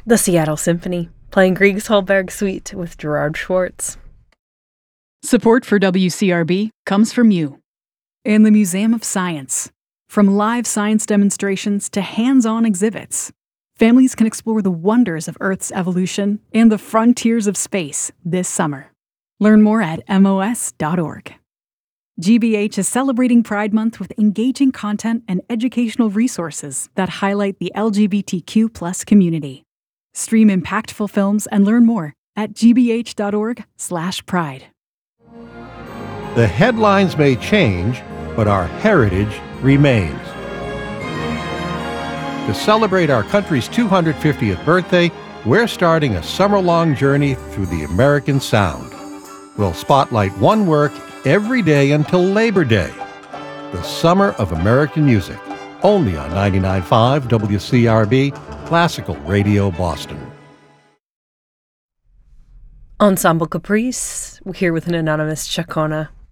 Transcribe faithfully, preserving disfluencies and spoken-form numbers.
The Seattle Symphony, playing Grieg's Holberg Suite with Gerard Schwartz. Support for W C R B comes from you and the Museum of Science. From live science demonstrations to hands-on exhibits, families can explore the wonders of Earth's evolution and the frontiers of space this summer. Learn more at M O S dot org. G B H is celebrating Pride Month with engaging content and educational resources that highlight the L G B T Q plus community. Stream impactful films and learn more at G B H dot org slash pride. The headlines may change, but our heritage remains. To celebrate our country's two hundred fiftieth birthday, we're starting a summer-long journey through the American Sound. We'll spotlight one work every day until Labor Day. The Summer of American Music, only on ninety-nine point five W C R B, Classical Radio Boston. Ensemble Caprice, here with an anonymous Chacona.